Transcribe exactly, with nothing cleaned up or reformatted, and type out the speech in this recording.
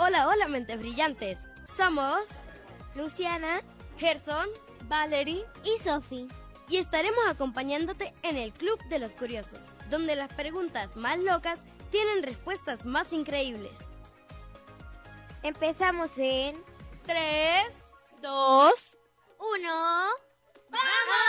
Hola, hola, mentes brillantes. Somos Luciana, Gerson, Valerie y Sophie. y estaremos acompañándote en el Club de los Curiosos, donde las preguntas más locas tienen respuestas más increíbles. Empezamos en Tres, dos, uno.